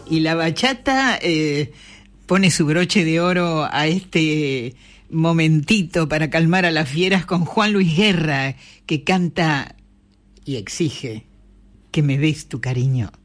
Y la bachata pone su broche de oro a este momentito para calmar a las fieras con Juan Luis Guerra, que canta y exige que me des tu cariño.